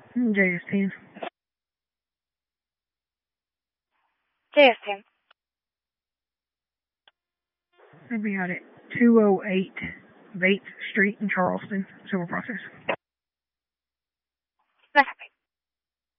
JS10. JS10. I'll be out at 208 Bates Street in Charleston, Civil Process. Not happy.